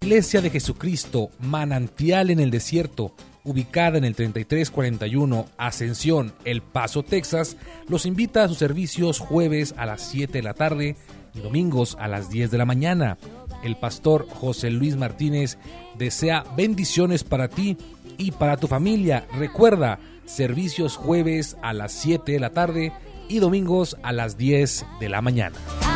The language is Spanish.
Iglesia de Jesucristo, Manantial en el Desierto, ubicada en el 3341 Ascensión, El Paso, Texas, los invita a sus servicios jueves a las 7 de la tarde y domingos a las 10 de la mañana. El pastor José Luis Martínez desea bendiciones para ti y para tu familia. Recuerda, servicios jueves a las 7 de la tarde y domingos a las 10 de la mañana.